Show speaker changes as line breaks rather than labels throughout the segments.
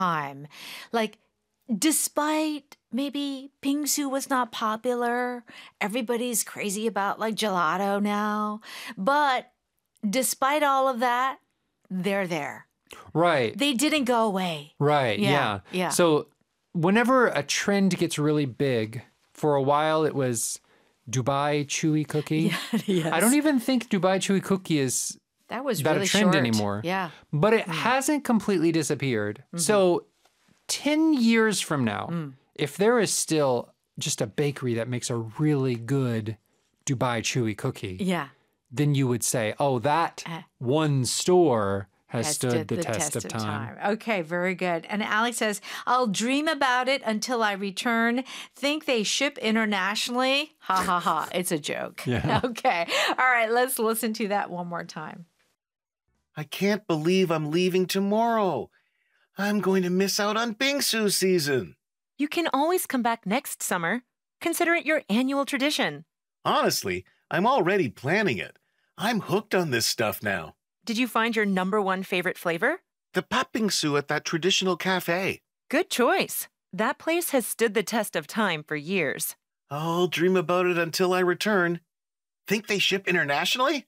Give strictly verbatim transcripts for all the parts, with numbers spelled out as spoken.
time. Like, despite maybe Bingsu was not popular, everybody's crazy about like gelato now. But despite all of that, they're there.
Right.
They didn't go away.
Right.
Yeah,
Yeah.
yeah.
So whenever a trend gets really big, for a while it was Dubai Chewy Cookie.
Yes.
I don't even think Dubai Chewy Cookie is
That was
that
really
a trend
short.
anymore.
Yeah.
But it hasn't completely disappeared. So ten years from now, if there is still just a bakery that makes a really good Dubai Chewy Cookie,
Yeah.
then you would say, oh, that
Uh,
one store has,
has
stood the, test, of time.
Okay, very good. And Alex says, I'll dream about it until I return. Think they ship internationally? Ha ha ha. It's a joke.
Yeah.
Okay. All right, let's listen to that one more time.
I can't believe I'm leaving tomorrow. I'm going to miss out on Bingsu season.
You can always come back next summer. Consider it your annual tradition.
Honestly, I'm already planning it. I'm hooked on this stuff now.
Did you find your number one favorite flavor?
The Pat Bingsu at that traditional cafe.
Good choice. That place has stood the test of time for years.
I'll dream about it until I return. Think they ship internationally?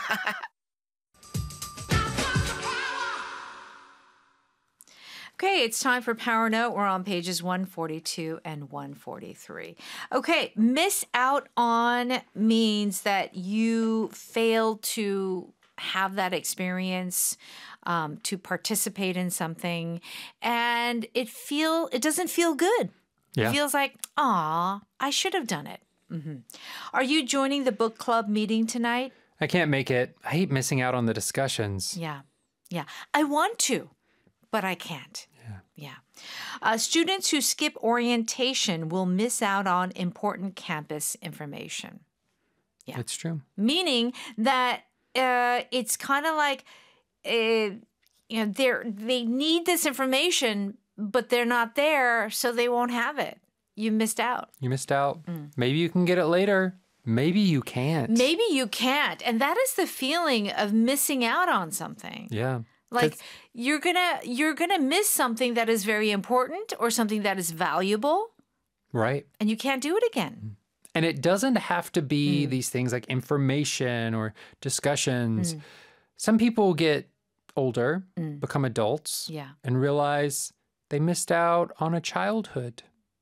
Okay, it's time for Power Note. We're on pages one forty-two and one forty-three. Okay, miss out on means that you fail to have that experience, um, to participate in something, and it feel it doesn't feel good.
Yeah.
It feels like, aw, I should have done it. Mm-hmm. Are you joining the book club meeting tonight?
I can't make it. I hate missing out on the discussions.
Yeah, yeah. I want to, but I can't.
Yeah.
Yeah. Uh, students who skip orientation will miss out on important campus information. Yeah.
It's true.
Meaning that uh, it's kind of like, uh, you know, they're, they need this information, but they're not there, so they won't have it. You missed out.
You missed out. Maybe you can get it later. Maybe you can't.
Maybe you can't. And that is the feeling of missing out on something.
Yeah.
Like
'Cause-
you're gonna you're gonna miss something that is very important or something that is valuable,
Right.
and you can't do it again.
And it doesn't have to be these things like information or discussions. Some people get older, become adults,
Yeah.
and realize they missed out on a childhood.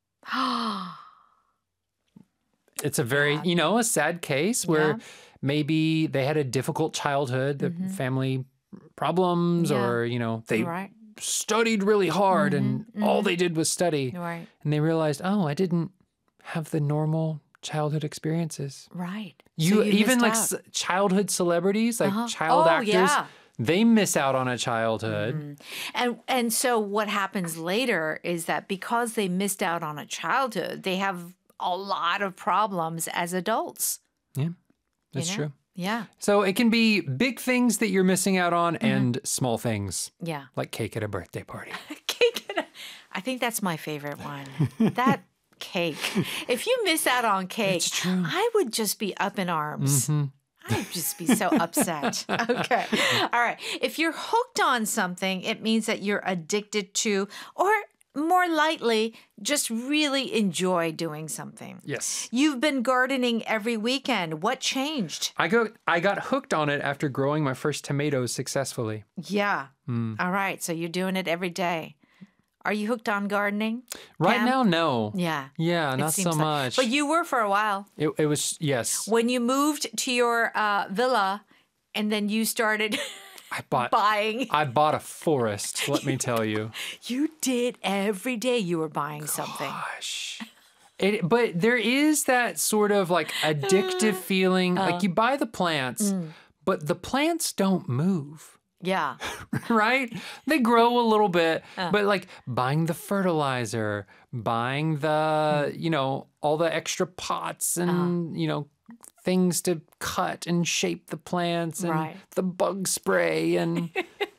It's a very, you know, a sad case where
Yeah.
maybe they had a difficult childhood, the family problems,
Yeah.
or, you know, they
Right.
studied really hard and all they did was study.
Right.
And they realized, oh, I didn't have the normal childhood experiences.
Right.
You,
So
even
missed
like
out.
s- childhood celebrities, like
Uh-huh.
child
Oh,
actors,
yeah.
they miss out on a childhood.
And and so what happens later is that because they missed out on a childhood, they have a lot of problems as adults.
Yeah,
you
that's
know?
true.
Yeah.
So it can be big things that you're missing out on and small things
Yeah.
like cake at a birthday party.
Cake. and a- I think that's my favorite one. That cake. If you miss out on cake,
It's true.
I would just be up in arms.
Mhm.
I'd just be so upset. Okay. All right. If you're hooked on something, it means that you're addicted to, or more lightly, just really enjoy doing something.
Yes.
You've been gardening every weekend. What changed?
I got I got hooked on it after growing my first tomatoes successfully.
Yeah.
Hmm.
All right. So you're doing it every day. Are you hooked on gardening?
Right
Pam?
now, no.
Yeah.
Yeah,
It
not so
seems like-
much.
But you were for a while.
it, it was, yes.
When you moved to your uh, villa and then you started
I bought
buying.
I bought a forest, let me tell you.
You did every day you were buying something.
Gosh. It, but there is that sort of like addictive feeling. Like you buy the plants, but the plants don't move.
Yeah.
Right? They grow a little bit, but like buying the fertilizer, buying the, you know, all the extra pots and, you know, things to cut and shape the plants and
Right.
the bug spray and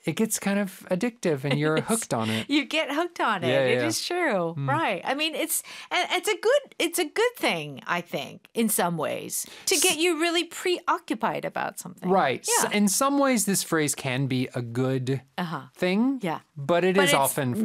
it gets kind of addictive and you're hooked on it.
You get hooked on it.
Yeah,
It
yeah.
is true. Right. I mean, it's and it's a good it's a good thing, I think, in some ways, to get you really preoccupied about something.
Right.
Yeah.
S- In some ways, this phrase can be a good
Uh-huh.
thing,
Yeah.
but it
But
is
it's
often for